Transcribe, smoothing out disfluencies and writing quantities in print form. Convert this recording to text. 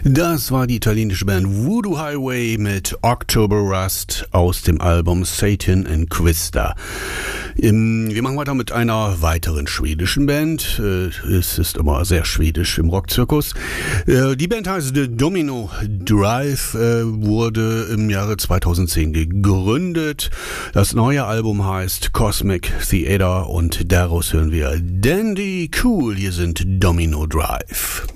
Das war die italienische Band Voodoo Highway mit October Rust aus dem Album Satan Inquisitor. Wir machen weiter mit einer weiteren schwedischen Band. Es ist immer sehr schwedisch im Rockzirkus. Die Band heißt Domino Drive, wurde im Jahre 2010 gegründet. Das neue Album heißt Cosmic Theater und daraus hören wir Dandy Cool. Hier sind Domino Drive.